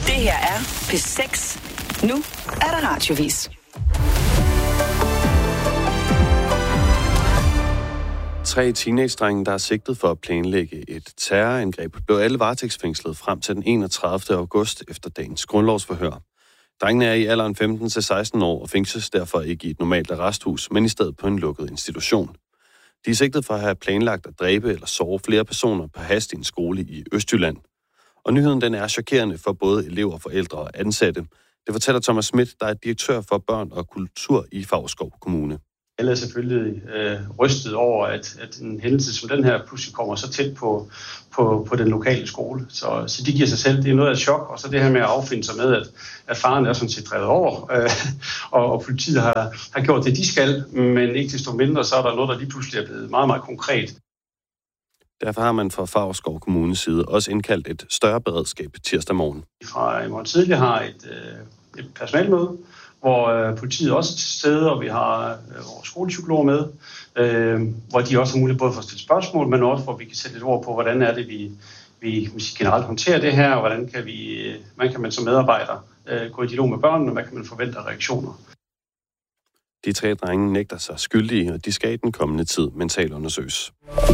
Det her er P6. Nu er der radiovis. 3 teenage-drenge, der er sigtet for at planlægge et terrorangreb, blev alle varetægtsfængslet frem til den 31. august efter dagens grundlovsforhør. Drengene er i alderen 15-16 år og fængsles derfor ikke i et normalt arresthus, men i stedet på en lukket institution. De er sigtet for at have planlagt at dræbe eller såre flere personer på hast i en skole i Østjylland. Og nyheden den er chokerende for både elever, forældre og ansatte. Det fortæller Thomas Schmidt, der er direktør for børn og kultur i Favrskov Kommune. Alle er selvfølgelig rystet over, at en hændelse som den her pludselig kommer så tæt på den lokale skole. Så de giver sig selv, det er noget af et chok, og så det her med at affinde sig med, at faren er sådan set drevet over, og politiet har gjort det, de skal, men ikke desto mindre, så er der noget, der lige pludselig er blevet meget, meget konkret. Derfor har man fra Favrskov Kommunes side også indkaldt et større beredskab tirsdag morgen. Fra i morgen tidlig har et personalmøde, hvor politiet også er til stede, og vi har vores skolepsykologer med, hvor de også har mulighed både for at stille spørgsmål, men også hvor vi kan sætte lidt ord på, hvordan er det, vi generelt håndterer det her, og hvordan kan man som medarbejder gå i dialog med børnene, og hvad kan man forvente af reaktioner. De 3 drenge nægter sig skyldige, og de skal i den kommende tid mentalundersøges.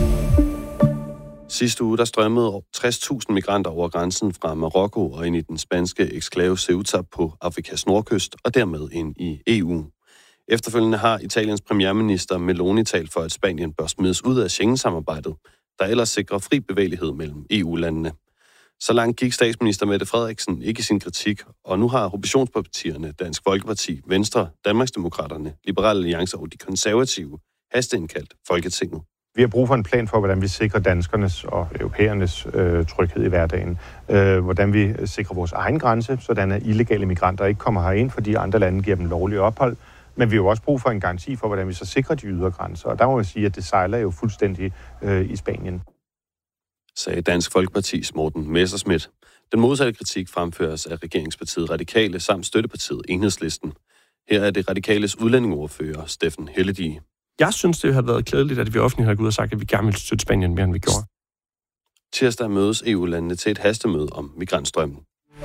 Sidste uge der strømmede 60.000 migranter over grænsen fra Marokko og ind i den spanske eksklave Ceuta på Afrikas nordkyst og dermed ind i EU. Efterfølgende har Italiens premierminister Meloni talt for, at Spanien bør smides ud af Schengen-samarbejdet, der ellers sikrer fri bevægelighed mellem EU-landene. Så langt gik statsminister Mette Frederiksen ikke i sin kritik, og nu har oppositionspartierne Dansk Folkeparti, Venstre, Danmarksdemokraterne, Liberal Alliance og de konservative hasteindkaldt Folketinget. Vi har brug for en plan for, hvordan vi sikrer danskernes og europæernes tryghed i hverdagen. Hvordan vi sikrer vores egen grænse, sådan at illegale migranter ikke kommer herind, fordi andre lande giver dem lovlig ophold. Men vi har jo også brug for en garanti for, hvordan vi så sikrer de ydre grænser. Og der må jeg sige, at det sejler jo fuldstændig i Spanien. Sagde Dansk Folkepartis Morten Messerschmidt. Den modsatte kritik fremføres af regeringspartiet Radikale samt støttepartiet Enhedslisten. Her er det Radikales udlændingeordfører Steffen Helledige. Jeg synes, det har været klædeligt, at vi offentligt har gået ud og sagt, at vi gerne vil støtte Spanien mere, end vi gjorde. Tirsdag mødes EU-landene til et hastemøde om migrantstrømmen.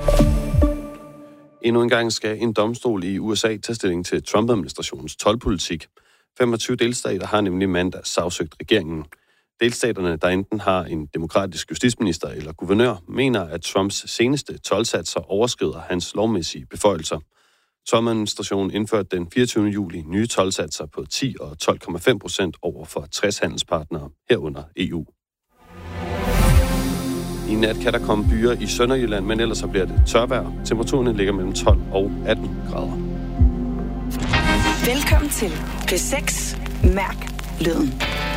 Endnu en gang skal en domstol i USA tage stilling til Trump-administrationens toldpolitik. 25 delstater har nemlig mandag sagsøgt regeringen. Delstaterne, der enten har en demokratisk justitsminister eller guvernør, mener, at Trumps seneste toldsatser overskrider hans lovmæssige beføjelser. Trump-administrationen indførte den 24. juli nye toldsatser på 10 og 12,5% over for 60 handelspartnere herunder EU. I nat kan der komme byger i Sønderjylland, men ellers så bliver det tørvejr. Temperaturen ligger mellem 12 og 18 grader. Velkommen til P6. Mærk lyden.